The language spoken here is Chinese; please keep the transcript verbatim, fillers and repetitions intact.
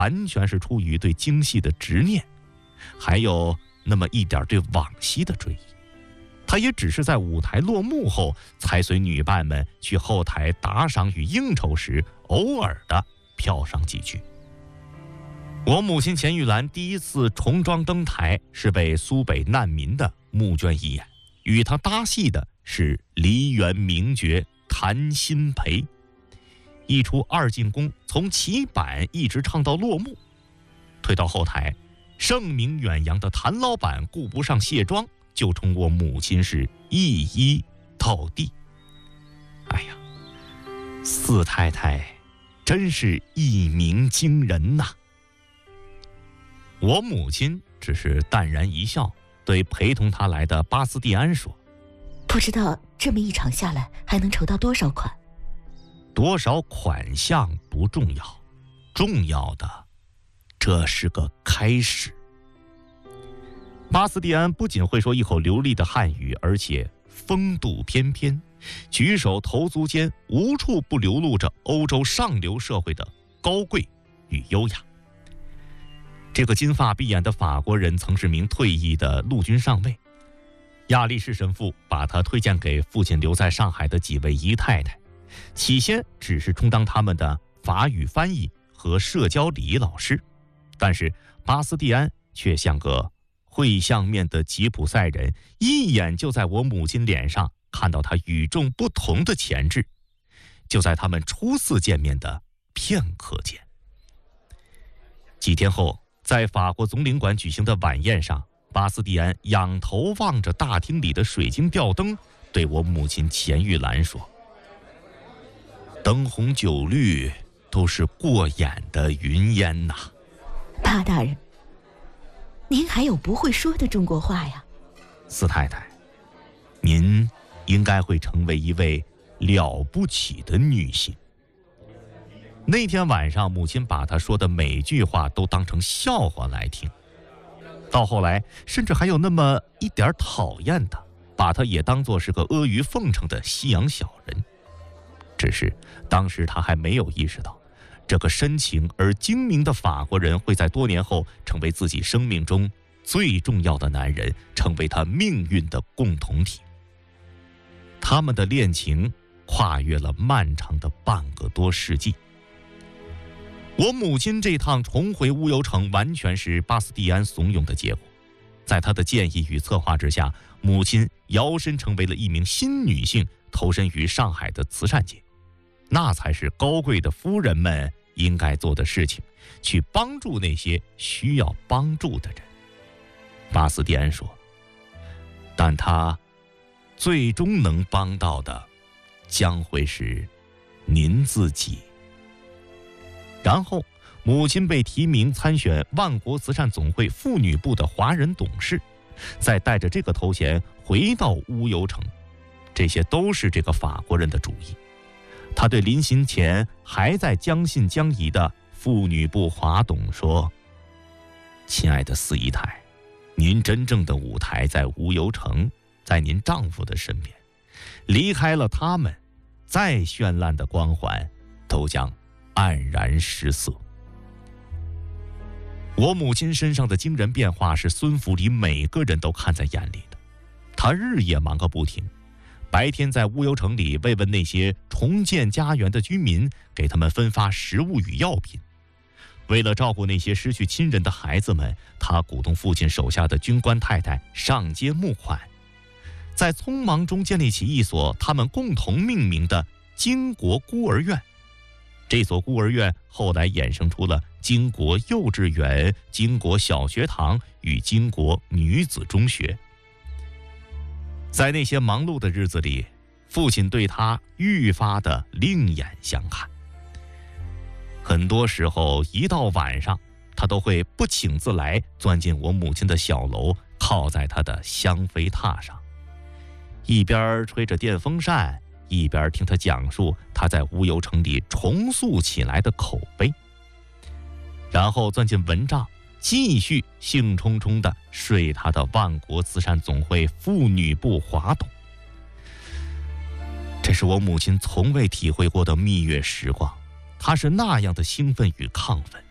完全是出于对京戏的执念，还有那么一点对往昔的追忆。他也只是在舞台落幕后，才随女伴们去后台打赏与应酬时，偶尔的飘上几句。我母亲钱玉兰第一次重装登台，是被苏北难民的募捐义演，与她搭戏的是梨园名角谭鑫培。一出二进宫，从起板一直唱到落幕。退到后台，盛名远扬的谭老板顾不上卸妆，就冲我母亲是一一到地。哎呀，四太太真是一鸣惊人呐！我母亲只是淡然一笑，对陪同她来的巴斯蒂安说：“ 不知道这么一场下来还能筹到多少款？ 多少款项不重要，重要的这是个开始。”巴斯蒂安不仅会说一口流利的汉语，而且风度翩翩，举手投足间无处不流露着欧洲上流社会的高贵与优雅。这个金发碧眼的法国人曾是名退役的陆军上尉，亚力士神父把他推荐给父亲留在上海的几位姨太太，起先只是充当他们的法语翻译和社交礼仪老师，但是巴斯蒂安却像个会相面的吉普赛人，一眼就在我母亲脸上看到他与众不同的潜质。就在他们初次见面的片刻间，几天后，在法国总领馆举行的晚宴上，巴斯蒂安仰头望着大厅里的水晶吊灯，对我母亲钱玉兰说：“灯红酒绿都是过眼的云烟呐。” 巴大人，您还有不会说的中国话呀？ 四太太，您应该会成为一位了不起的女性。那天晚上，母亲把她说的每句话都当成笑话来听，到后来甚至还有那么一点讨厌她，把她也当作是个阿谀奉承的西洋小人。只是当时她还没有意识到，这个深情而精明的法国人会在多年后成为自己生命中最重要的男人，成为他命运的共同体。他们的恋情跨越了漫长的半个多世纪。我母亲这趟重回乌尤城完全是巴斯蒂安怂恿的结果，在他的建议与策划之下，母亲摇身成为了一名新女性，投身于上海的慈善界。那才是高贵的夫人们应该做的事情，去帮助那些需要帮助的人。巴斯蒂安说，但他最终能帮到的将会是您自己。然后母亲被提名参选万国慈善总会妇女部的华人董事，再带着这个头衔回到乌尤城，这些都是这个法国人的主意。他对临行前还在将信将疑的妇女部华董说：“亲爱的四姨太，您真正的舞台在乌尤城，在您丈夫的身边，离开了他们，再绚烂的光环都将黯然失色。”我母亲身上的惊人变化是孙府里每个人都看在眼里的。她日夜忙个不停，白天在乌尤城里慰问那些重建家园的居民，给他们分发食物与药品。为了照顾那些失去亲人的孩子们，她鼓动父亲手下的军官太太上街募款，在匆忙中建立起一所他们共同命名的巾帼孤儿院。这所孤儿院后来衍生出了巾帼幼稚园、巾帼小学堂与巾帼女子中学。在那些忙碌的日子里，父亲对他愈发的另眼相看。很多时候，一到晚上，他都会不请自来钻进我母亲的小楼，靠在她的香妃榻上，一边吹着电风扇，一边听他讲述他在乌尤城里重塑起来的口碑，然后钻进蚊帐，继续兴冲冲地睡他的万国慈善总会妇女部华董。这是我母亲从未体会过的蜜月时光，她是那样的兴奋与亢奋。